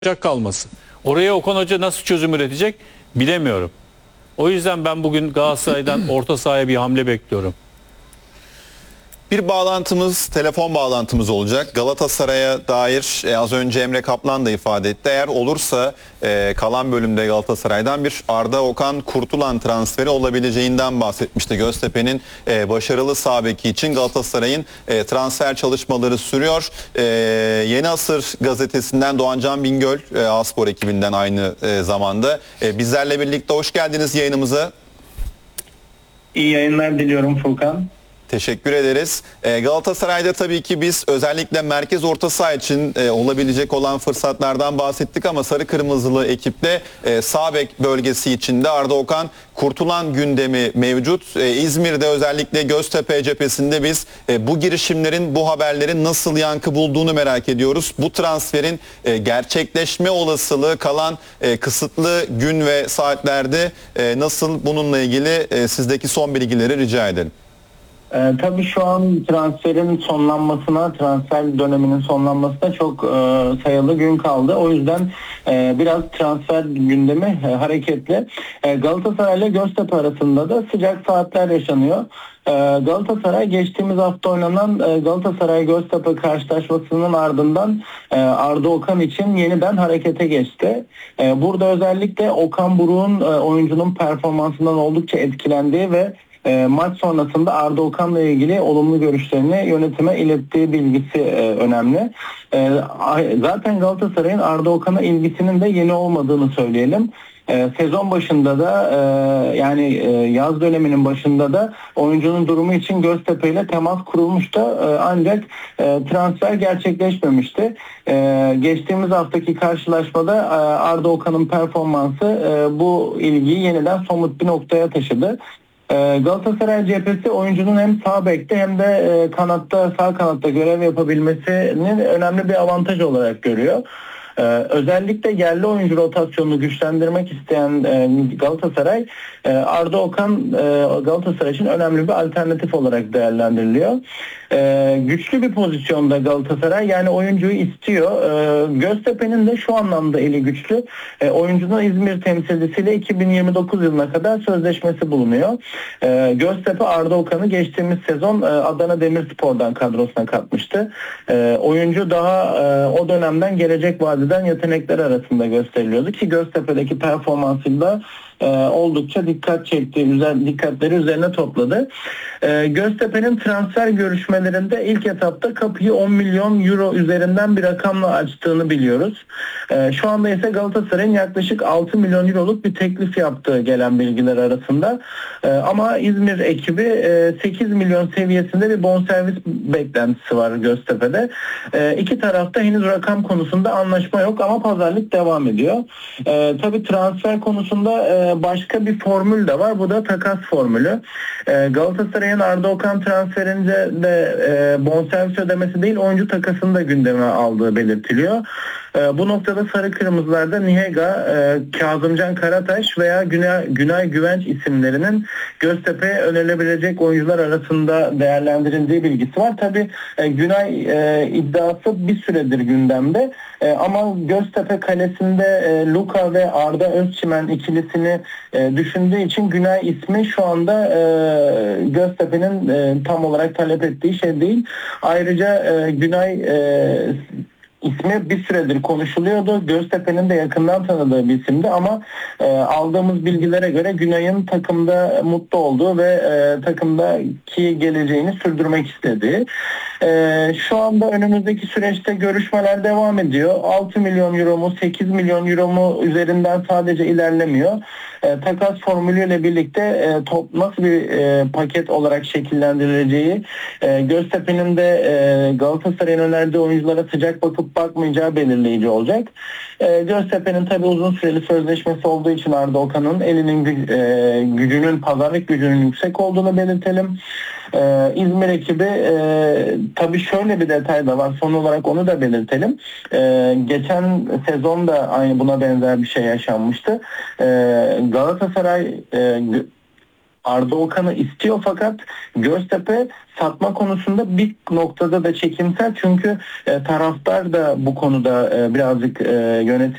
kalması. Oraya Okan Hoca nasıl çözüm üretecek bilemiyorum. O yüzden ben bugün Galatasaray'dan orta sahaya bir hamle bekliyorum. Bir bağlantımız, telefon bağlantımız olacak. Galatasaray'a dair az önce Emre Kaplan da ifade etti. Eğer olursa kalan bölümde Galatasaray'dan bir Arda Okan Kurtulan transferi olabileceğinden bahsetmişti. Göztepe'nin başarılı sağ beki için Galatasaray'ın transfer çalışmaları sürüyor. Yeni Asır gazetesinden Doğancan Bingöl, A-Spor ekibinden aynı zamanda. Bizlerle birlikte hoş geldiniz yayınımıza. İyi yayınlar diliyorum Furkan. Teşekkür ederiz. Galatasaray'da tabii ki biz özellikle merkez orta saha için olabilecek olan fırsatlardan bahsettik ama sarı kırmızılı ekipte sağ bek bölgesi içinde Arda Okan Kurtulan gündemi mevcut. İzmir'de özellikle Göztepe cephesinde biz bu girişimlerin, bu haberlerin nasıl yankı bulduğunu merak ediyoruz. Bu transferin gerçekleşme olasılığı kalan kısıtlı gün ve saatlerde nasıl, bununla ilgili sizdeki son bilgileri rica edelim. Tabii şu an transferin sonlanmasına, transfer döneminin sonlanmasına çok sayılı gün kaldı. O yüzden biraz transfer gündemi hareketli. Galatasaray ile Göztepe arasında da sıcak saatler yaşanıyor. Galatasaray geçtiğimiz hafta oynanan Galatasaray-Göztepe karşılaşmasının ardından Arda Okan için yeniden harekete geçti. Burada özellikle Okan Buruk'un oyuncunun performansından oldukça etkilendiği ve maç sonrasında Arda Okan'la ilgili olumlu görüşlerini yönetime ilettiği bilgisi önemli. Zaten Galatasaray'ın Arda Okan'a ilgisinin de yeni olmadığını söyleyelim. Sezon başında da yani yaz döneminin başında da oyuncunun durumu için Göztepe ile temas kurulmuştu. Ancak transfer gerçekleşmemişti. Geçtiğimiz haftaki karşılaşmada Arda Okan'ın performansı bu ilgiyi yeniden somut bir noktaya taşıdı. Galatasaray cephesi oyuncunun hem sağ bekte hem de sağ kanatta görev yapabilmesinin önemli bir avantaj olarak görüyor. Özellikle yerli oyuncu rotasyonunu güçlendirmek isteyen Galatasaray, Arda Okan Galatasaray için önemli bir alternatif olarak değerlendiriliyor. Güçlü bir pozisyonda Galatasaray, yani oyuncuyu istiyor. Göztepe'nin de şu anlamda eli güçlü. Oyuncunun İzmir temsilcisiyle 2029 yılına kadar sözleşmesi bulunuyor. Göztepe Arda Okan'ı geçtiğimiz sezon Adana Demirspor'dan kadrosuna katmıştı. Oyuncu daha o dönemden gelecek vadeden yetenekler arasında gösteriliyordu ki Göztepe'deki performansında oldukça dikkat çekti, dikkatleri üzerine topladı. Göztepe'nin transfer görüşmelerinde ilk etapta kapıyı 10 milyon euro üzerinden bir rakamla açtığını biliyoruz. Şu anda ise Galatasaray'ın yaklaşık 6 milyon euroluk bir teklif yaptığı gelen bilgiler arasında. Ama İzmir ekibi 8 milyon seviyesinde bir bonservis beklentisi var Göztepe'de. İki tarafta henüz rakam konusunda anlaşma yok ama pazarlık devam ediyor. Tabii transfer konusunda başka bir formül de var. Bu da takas formülü. Galatasaray'ın Arda Okan transferince de bonservis ödemesi değil, oyuncu takasını da gündeme aldığı belirtiliyor. Bu noktada sarı kırmızılarda Nihega, Kazımcan Karataş veya Günay Güvenç isimlerinin Göztepe'ye önerilebilecek oyuncular arasında değerlendirildiği bilgisi var. Tabii Günay iddiası bir süredir gündemde. Ama Göztepe kalesinde Luka ve Arda Özçimen ikilisini düşündüğü için Günay ismi şu anda Göztepe'nin tam olarak talep ettiği şey değil. Ayrıca Günay ismi bir süredir konuşuluyordu. Göztepe'nin de yakından tanıdığı bir isimdi ama aldığımız bilgilere göre Günay'ın takımda mutlu olduğu ve takımdaki geleceğini sürdürmek istediği. Şu anda önümüzdeki süreçte görüşmeler devam ediyor. 6 milyon euro mu 8 milyon euro mu üzerinden sadece ilerlemiyor. Takas formülüyle birlikte nasıl bir paket olarak şekillendirileceği, Göztepe'nin de Galatasaray'ın önerdiği oyunculara sıcak bakıp bakmayacağı belirleyici olacak. Göztepe'nin tabii uzun süreli sözleşmesi olduğu için Arda Okan'ın elinin gücünün, pazarlık gücünün yüksek olduğunu belirtelim. İzmir ekibi tabii şöyle bir detay da var. Son olarak onu da belirtelim. Geçen sezon da aynı buna benzer bir şey yaşanmıştı. Galatasaray Arda Okan'ı istiyor fakat Göztepe satma konusunda bir noktada da çekimsel, çünkü taraftar da bu konuda birazcık yönetim